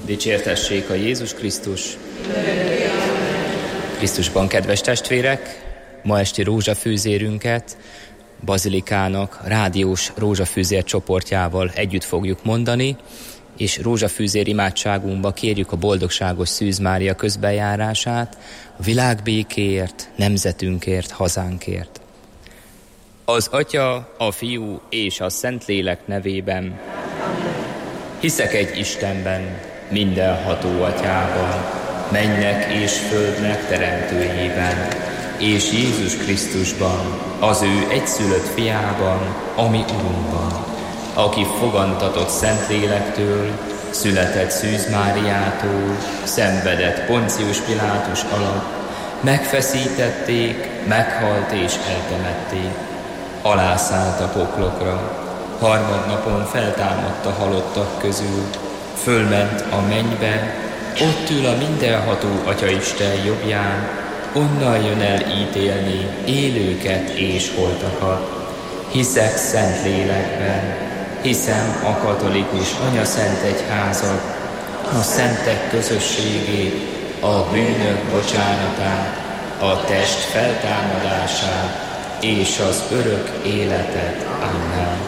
Dicsértessék a Jézus Krisztus! Krisztusban, kedves testvérek! Ma esti rózsafűzérünket Bazilikának rádiós rózsafűzér csoportjával együtt fogjuk mondani, és rózsafűzér imádságunkba kérjük a boldogságos Szűz Mária közbenjárását a világbékéért, nemzetünkért, hazánkért. Az Atya, a Fiú és a Szentlélek nevében. Hiszek egy Istenben, mindenható Atyában, mennek és földnek teremtőjében, és Jézus Krisztusban, az ő egyszülött fiában, ami Urunkban, aki fogantatott Szentlélektől, született Szűz Máriától, szenvedett Poncius Pilátus alatt, megfeszítették, meghalt és eltemették, alászállt a poklokra, harmadnapon feltámadt a halottak közül, fölment a mennybe, ott ül a mindenható Atyaisten jobbján, onnan jön el ítélni élőket és holtakat. Hiszek Szentlélekben, hiszem a katolikus Anyaszent Egyházat, a szentek közösségét, a bűnök bocsánatát, a test feltámadását és az örök életet. Amen.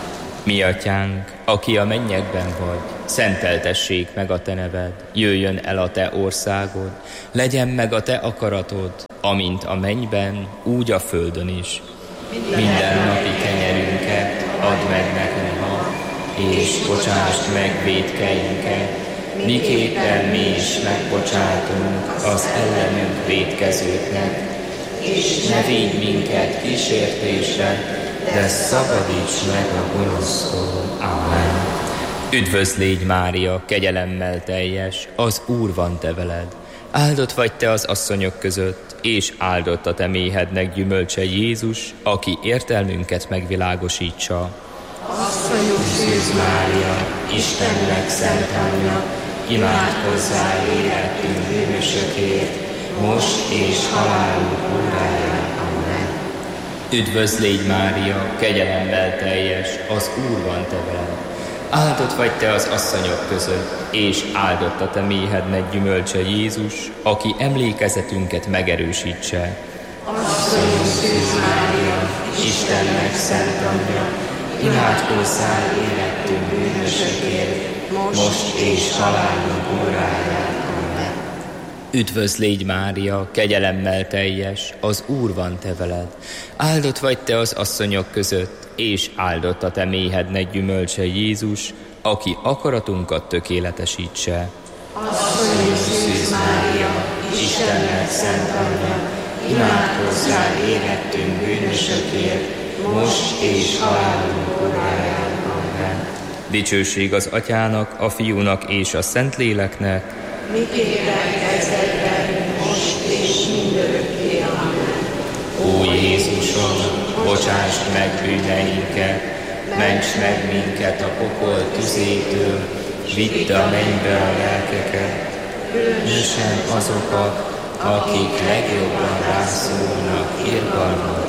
Mi Atyánk, aki a mennyekben vagy, szenteltessék meg a Te neved, jöjjön el a Te országod, legyen meg a Te akaratod, amint a mennyben, úgy a földön is. Mindennapi kenyerünket add meg nekünk ma, és bocsásd meg vétkeinket, miképpen mi is megbocsátunk az ellenünk vétkezőknek, és ne vigy minket kísértésre, de szabadíts meg a gonosztól. Amen. Üdvözl légy, Mária, kegyelemmel teljes, az Úr van te veled. Áldott vagy te az asszonyok között, és áldott a te méhednek gyümölcse Jézus, aki értelmünket megvilágosítsa. Asszonyok Szűz Mária, Istennek szent anyja, imádkozzál érettünk bűnösökért, most és halálunk óráján. Amen. Üdvözl légy, Mária, kegyelemmel teljes, az Úr van te veled. Áldott vagy te az asszonyok között, és áldott a te méhednek gyümölcse Jézus, aki emlékezetünket megerősítse. Asszonyok Szűz Mária, Istennek szent anyja, imádkozzál érettünk bűnösökért, most és halálunk óráján. Amen. Üdvözl légy, Mária, kegyelemmel teljes, az Úr van te veled. Áldott vagy te az asszonyok között, és áldott a te méhednek gyümölcse Jézus, aki akaratunkat tökéletesítse. Asszonyok Szűz Mária, Istennek szent anyja, imádkozzál érettünk bűnösökért, most és halálunk óráján. Amen. Dicsőség az Atyának, a Fiúnak és a Szentléleknek, miképpen kezdetben, most és mindörökké. Amen. Ó Jézusom, bocsásd meg bűneinket, ments meg minket a pokol tüzétől, vidd a mennybe a lelkeket, különösen azokat, akik legjobban rászorulnak irgalmadra.